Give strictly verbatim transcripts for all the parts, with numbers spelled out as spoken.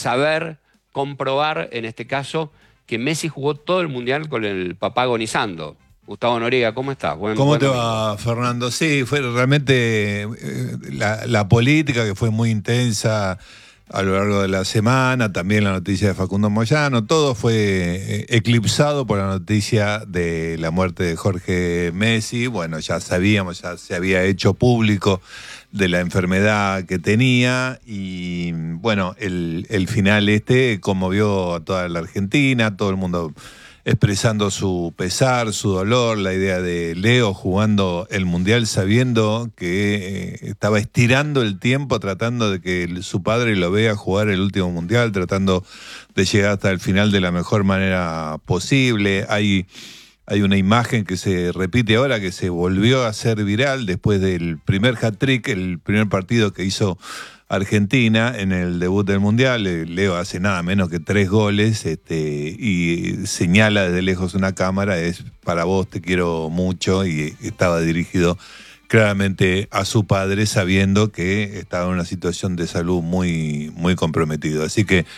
saber, comprobar, en este caso, que Messi jugó todo el Mundial con el papá agonizando. Gustavo Noriega, ¿cómo estás? Buen, ¿Cómo buen te domingo. va, Fernando? Sí, fue realmente eh, la, la política que fue muy intensa a lo largo de la semana, también la noticia de Facundo Moyano, todo fue eh, eclipsado por la noticia de la muerte de Jorge Messi. Bueno, ya sabíamos, ya se había hecho público de la enfermedad que tenía y bueno, el, el final este conmovió a toda la Argentina, todo el mundo expresando su pesar, su dolor, la idea de Leo jugando el Mundial sabiendo que eh, estaba estirando el tiempo, tratando de que el, su padre lo vea jugar el último Mundial, tratando de llegar hasta el final de la mejor manera posible. Hay, hay una imagen que se repite ahora, que se volvió a hacer viral después del primer hat-trick, el primer partido que hizo Argentina en el debut del Mundial. Leo hace nada menos que tres goles este, y señala desde lejos una cámara, es para vos, te quiero mucho, y estaba dirigido claramente a su padre, sabiendo que estaba en una situación de salud muy, muy comprometido. Así que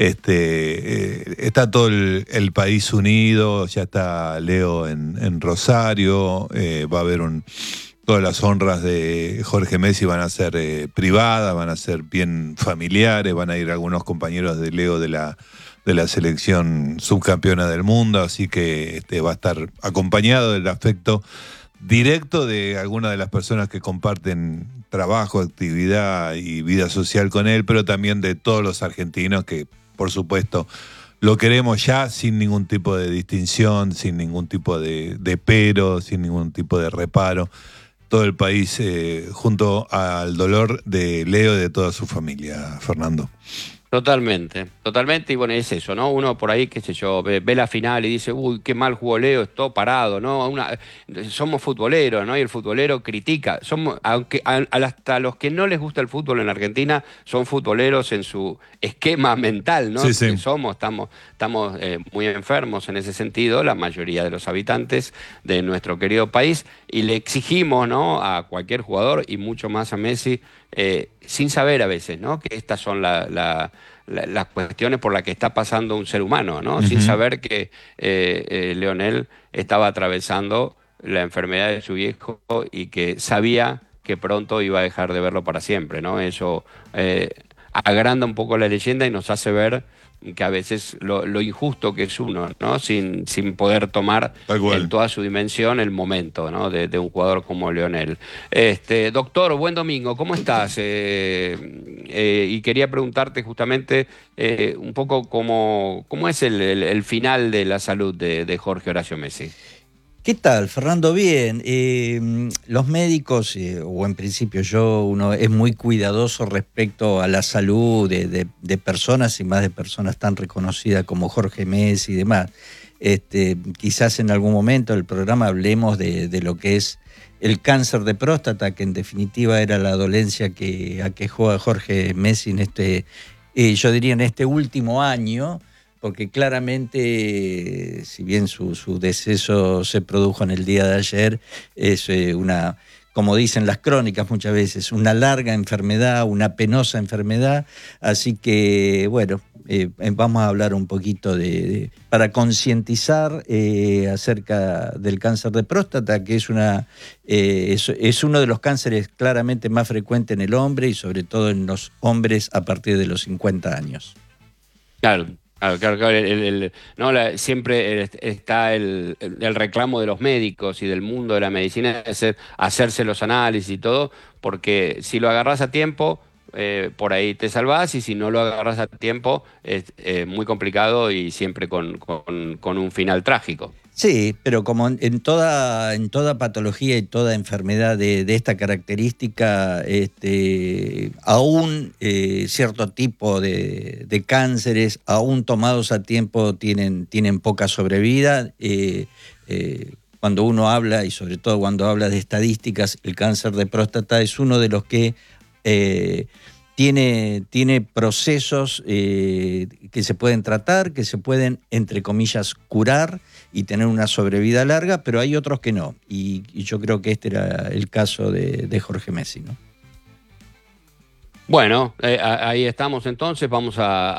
este, eh, está todo el, el país unido, ya está Leo en, en Rosario, eh, va a haber un... Todas las honras de Jorge Messi van a ser eh, privadas, van a ser bien familiares, van a ir algunos compañeros de Leo de la, de la selección subcampeona del mundo, así que este, va a estar acompañado del afecto directo de algunas de las personas que comparten trabajo, actividad y vida social con él, pero también de todos los argentinos que, por supuesto, lo queremos ya sin ningún tipo de distinción, sin ningún tipo de, de pero, sin ningún tipo de reparo. Todo el país eh, junto al dolor de Leo y de toda su familia, Fernando. Totalmente, totalmente, y bueno, es eso, ¿no? Uno por ahí, qué sé yo, ve, ve la final y dice, uy, qué mal jugó Leo, todo parado, ¿no? Una, somos futboleros, ¿no? Y el futbolero critica. Somos, aunque a, a, hasta los que no les gusta el fútbol en Argentina, son futboleros en su esquema mental, ¿no? Sí, sí. Somos, estamos, estamos eh, muy enfermos en ese sentido, la mayoría de los habitantes de nuestro querido país, y le exigimos, ¿no? A cualquier jugador, y mucho más a Messi, eh, sin saber a veces, ¿no? Que estas son la, la, la, las cuestiones por las que está pasando un ser humano, ¿no? Uh-huh. Sin saber que eh, eh, Leonel estaba atravesando la enfermedad de su viejo y que sabía que pronto iba a dejar de verlo para siempre, ¿no? Eso eh, agranda un poco la leyenda y nos hace ver que a veces lo, lo injusto que es uno, ¿no? Sin, sin poder tomar en toda su dimensión el momento, ¿no? de, de un jugador como Leonel. Este, doctor, buen domingo, ¿cómo estás? Eh, eh, y quería preguntarte justamente eh, un poco cómo, cómo es el, el, el final de la salud de, de Jorge Horacio Messi. ¿Qué tal, Fernando? Bien, eh, los médicos, eh, o en principio yo, uno es muy cuidadoso respecto a la salud de, de, de personas y más de personas tan reconocidas como Jorge Messi y demás. Este, quizás en algún momento del programa hablemos de, de lo que es el cáncer de próstata, que en definitiva era la dolencia que aquejó a Jorge Messi en este, eh, yo diría en este último año, porque claramente, si bien su, su deceso se produjo en el día de ayer, es eh, una, como dicen las crónicas muchas veces, una larga enfermedad, una penosa enfermedad, así que, bueno, eh, vamos a hablar un poquito de, de para concientizar eh, acerca del cáncer de próstata, que es, una, eh, es, es uno de los cánceres claramente más frecuentes en el hombre y sobre todo en los hombres a partir de los cincuenta años. Claro. Claro, claro, claro, el, el, el, no, la, siempre está el, el, el reclamo de los médicos y del mundo de la medicina de hacer, hacerse los análisis y todo, porque si lo agarrás a tiempo, eh, por ahí te salvás, y si no lo agarrás a tiempo, es eh, muy complicado y siempre con, con, con un final trágico. Sí, pero como en toda, en toda patología y toda enfermedad de, de esta característica, este, aún eh, cierto tipo de, de cánceres, aún tomados a tiempo, tienen, tienen poca sobrevida. Eh, eh, cuando uno habla, y sobre todo cuando habla de estadísticas, el cáncer de próstata es uno de los que eh, tiene, tiene procesos eh, que se pueden tratar, que se pueden, entre comillas, curar y tener una sobrevida larga, pero hay otros que no. Y, y yo creo que este era el caso de, de Jorge Messi, ¿no? Bueno, eh, ahí estamos entonces, vamos a...